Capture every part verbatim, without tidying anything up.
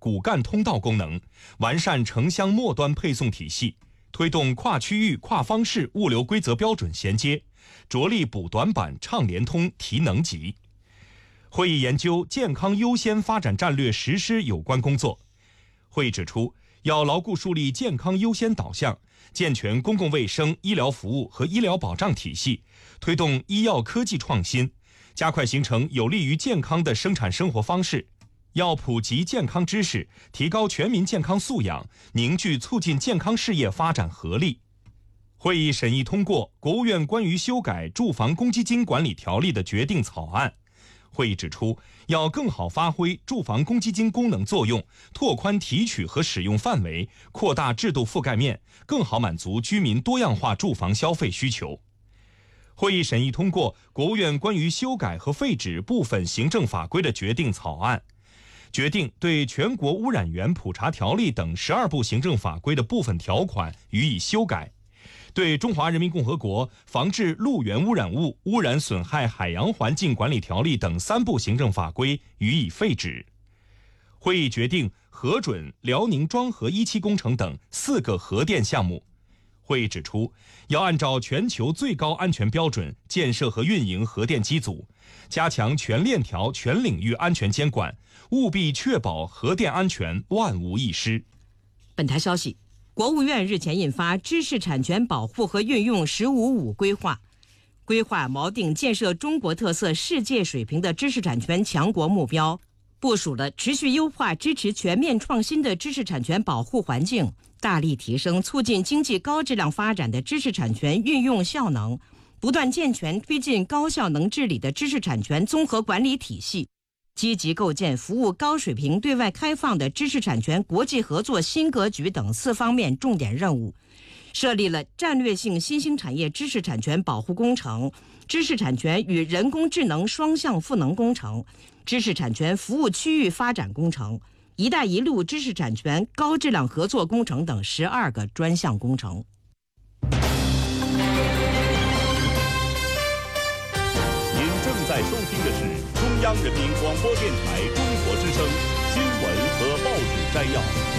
骨干通道功能，完善城乡末端配送体系，推动跨区域、跨方式物流规则标准衔接，着力补短板、畅联通、提能级。会议研究健康优先发展战略实施有关工作。会议指出，要牢固树立健康优先导向，健全公共卫生、医疗服务和医疗保障体系，推动医药科技创新，加快形成有利于健康的生产生活方式。要普及健康知识，提高全民健康素养，凝聚促进健康事业发展合力。会议审议通过国务院关于修改住房公积金管理条例的决定草案。会议指出，要更好发挥住房公积金功能作用，拓宽提取和使用范围，扩大制度覆盖面，更好满足居民多样化住房消费需求。会议审议通过国务院关于修改和废止部分行政法规的决定草案，决定对全国污染源普查条例等十二部行政法规的部分条款予以修改，对中华人民共和国防治陆源污染物污染损害海洋环境管理条例等三部行政法规予以废止。会议决定核准辽宁庄河一期工程等四个核电项目。会议指出，要按照全球最高安全标准建设和运营核电机组，加强全链条、全领域安全监管，务必确保核电安全万无一失。 本台消息，国务院日前印发《知识产权保护和运用“十五五”规划》，规划锚定建设中国特色、世界水平的知识产权强国目标，部署了持续优化支持全面创新的知识产权保护环境，大力提升促进经济高质量发展的知识产权运用效能，不断健全推进高效能治理的知识产权综合管理体系，积极构建服务高水平对外开放的知识产权国际合作新格局等四方面重点任务，设立了战略性新兴产业知识产权保护工程、知识产权与人工智能双向赋能工程、知识产权服务区域发展工程、一带一路知识产权高质量合作工程等十二个专项工程。 您正在收听的是中央人民广播电台中国之声新闻和报纸摘要。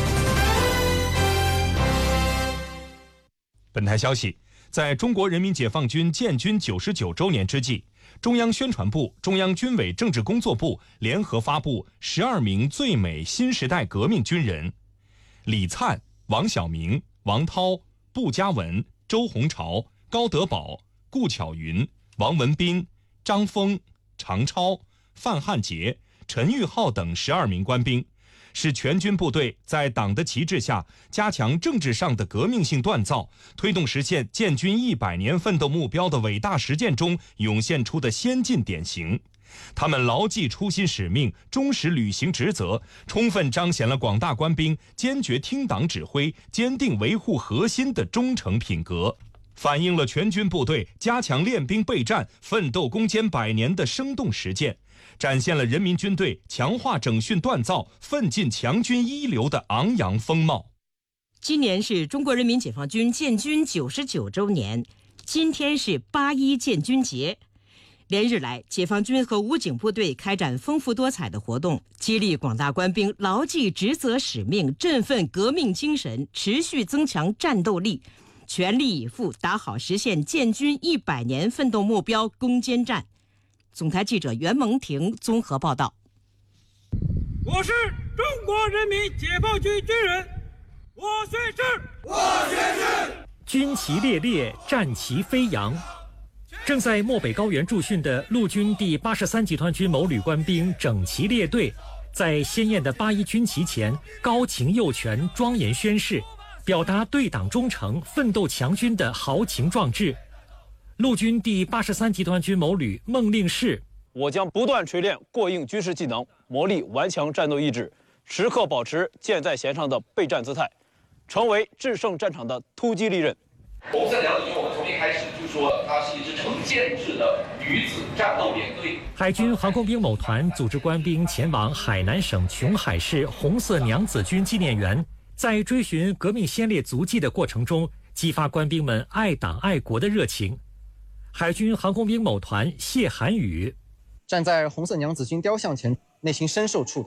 本台消息，在中国人民解放军建军九十九周年之际，中央宣传部、中央军委政治工作部联合发布十二名最美新时代革命军人：李灿、王晓明、王涛、步佳文、周鸿潮、高德宝、顾巧云、王文斌、张峰、常超、范汉杰、陈玉浩等十二名官兵，是全军部队在党的旗帜下加强政治上的革命性锻造，推动实现建军一百年奋斗目标的伟大实践中涌现出的先进典型。他们牢记初心使命，忠实履行职责，充分彰显了广大官兵坚决听党指挥、坚定维护核心的忠诚品格，反映了全军部队加强练兵备战、奋斗攻坚百年的生动实践，展现了人民军队强化整训锻造、奋进强军一流的昂扬风貌。 今年是中国人民解放军建军九十九周年，今天是八一建军节。连日来，解放军和武警部队开展丰富多彩的活动，激励广大官兵牢记职责使命，振奋革命精神，持续增强战斗力，全力以赴打好实现建军一百年奋斗目标攻坚战。总台记者袁蒙婷综合报道。 我是中国人民解放军军人，我宣誓，我宣誓。 军旗猎猎，战旗飞扬。正在漠北高原驻训的陆军第八十三集团军某旅官兵整齐列队，在鲜艳的八一军旗前高擎右拳，庄严宣誓，表达对党忠诚、奋斗强军的豪情壮志。陆军第八十三集团军某旅孟令士： 我将不断锤炼过硬军事技能，磨砺顽强战斗意志，时刻保持箭在弦上的备战姿态，成为制胜战场的突击利刃。 红色两军，我们从一开始就说它是一支成建制的女子战斗连队。 海军航空兵某团组织官兵前往海南省琼海市红色娘子军纪念园，在追寻革命先烈足迹的过程中，激发官兵们爱党爱国的热情。海军航空兵某团谢寒宇： 站在红色娘子军雕像前，内心深受触动，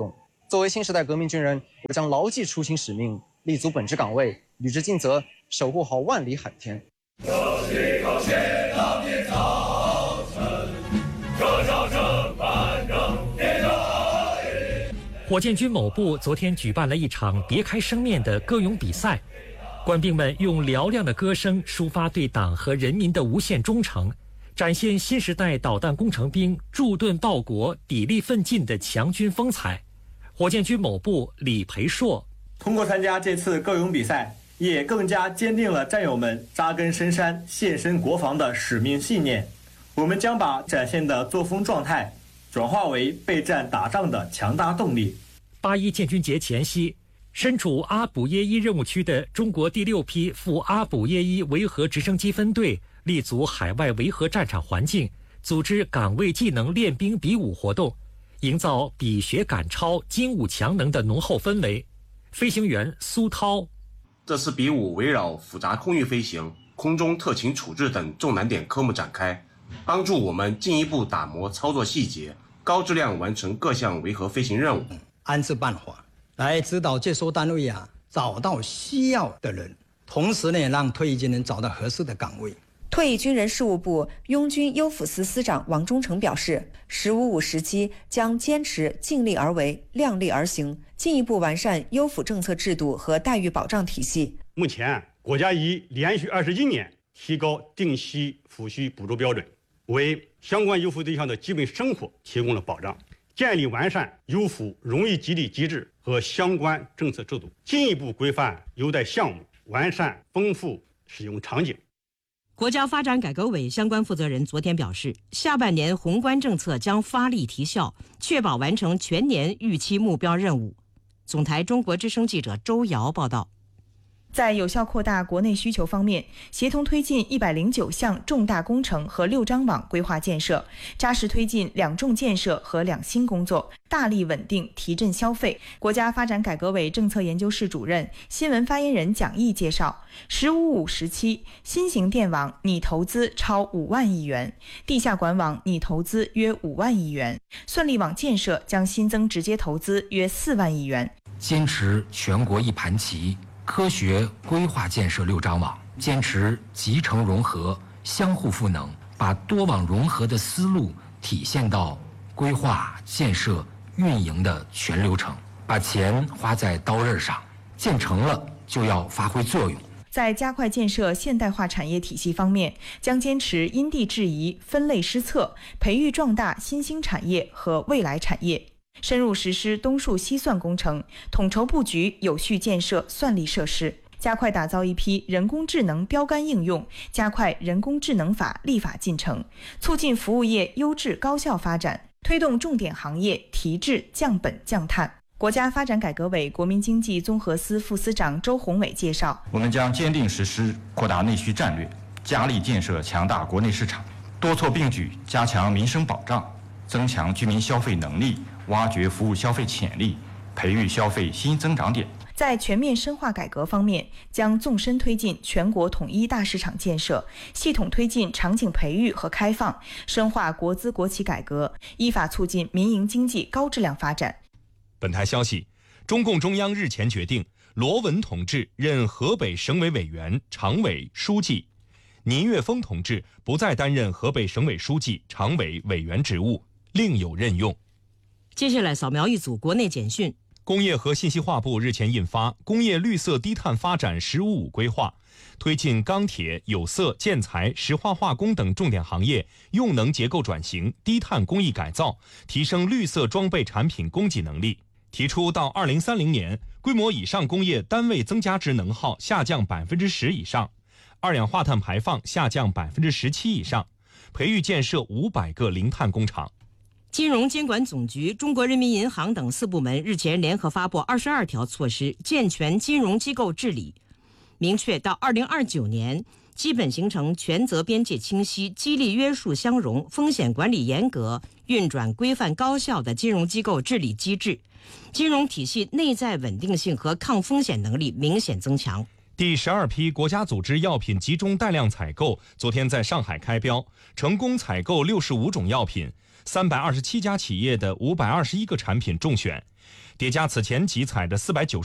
作为新时代革命军人，我将牢记初心使命，立足本职岗位，履职尽责，守护好万里海天。 恭喜恭喜，当天早晨，这叫正反正天下。 火箭军某部昨天举办了一场别开生面的歌咏比赛，官兵们用嘹亮的歌声抒发对党和人民的无限忠诚，展现新时代导弹工程兵驻盾报国、砥砺奋进的强军风采。火箭军某部李培硕通过参加这次歌咏比赛，也更加坚定了战友们扎根深山、献身国防的使命信念。我们将把展现的作风状态转化为备战打仗的强大动力。 八一建军节前夕，身处阿卜耶伊任务区的中国第六批赴阿卜耶伊维和直升机分队立足海外维和战场环境，组织岗位技能练兵比武活动，营造比学赶超、精武强能的浓厚氛围。飞行员苏涛， 这次比武围绕复杂空域飞行、空中特勤处置等重难点科目展开，帮助我们进一步打磨操作细节，高质量完成各项维和飞行任务。 安置办法来指导接收单位啊，找到需要的人，同时呢，让退役军人找到合适的岗位。 退役军人事务部拥军优抚司司长王忠诚表示，十五五时期将坚持尽力而为、量力而行，进一步完善优抚政策制度和待遇保障体系。 目前，国家已连续二十一年提高定期抚恤补助标准，为相关优抚对象的基本生活提供了保障，建立完善优抚荣誉激励机制和相关政策制度，进一步规范优待项目，完善丰富使用场景。 国家发展改革委相关负责人昨天表示，下半年宏观政策将发力提效，确保完成全年预期目标任务。总台中国之声记者周瑶报道。 在有效扩大国内需求方面，协同推进一百零九项重大工程和六张网规划建设，扎实推进两重建设和两新工作，大力稳定提振消费。国家发展改革委政策研究室主任、新闻发言人蒋毅介绍，十五五时期，新型电网拟投资超五万亿元，地下管网拟投资约五万亿元，算力网建设将新增直接投资约四万亿元。 坚持全国一盘棋，科学规划建设六张网，坚持集成融合、相互赋能，把多网融合的思路体现到规划、建设、运营的全流程，把钱花在刀刃上，建成了就要发挥作用。 在加快建设现代化产业体系方面，将坚持因地制宜、分类施策，培育壮大新兴产业和未来产业。深入实施东数西算工程，统筹布局有序建设算力设施，加快打造一批人工智能标杆应用，加快人工智能法立法进程，促进服务业优质高效发展，推动重点行业提质降本降碳。国家发展改革委国民经济综合司副司长周宏伟介绍， 我们将坚定实施扩大内需战略，加力建设强大国内市场，多措并举加强民生保障，增强居民消费能力，挖掘服务消费潜力，培育消费新增长点。 在全面深化改革方面，将纵深推进全国统一大市场建设，系统推进场景培育和开放，深化国资国企改革，依法促进民营经济高质量发展。 本台消息，中共中央日前决定，罗文同志任河北省委委员、常委、书记，倪岳峰同志不再担任河北省委书记、常委、委员职务，另有任用。 接下来扫描一组国内简讯。 工业和信息化部日前印发《工业绿色低碳发展“十五五”规划》，推进钢铁、有色、建材、石化化工等重点行业用能结构转型、低碳工艺改造，提升绿色装备产品供给能力。提出到二零三零年，规模以上工业单位增加值能耗下降百分之十以上，二氧化碳排放下降百分之十七以上，培育建设五百个零碳工厂。 金融监管总局、中国人民银行等四部门日前联合发布二十二条措施，健全金融机构治理，明确到二零二九年基本形成权责边界清晰、激励约束相容、风险管理严格、运转规范高效的金融机构治理机制，金融体系内在稳定性和抗风险能力明显增强。 第十二批国家组织药品集中带量采购昨天在上海开标，成功采购六十五种药品，三百二十七家企业的五百二十一个产品中选， 叠加此前集采的四百九十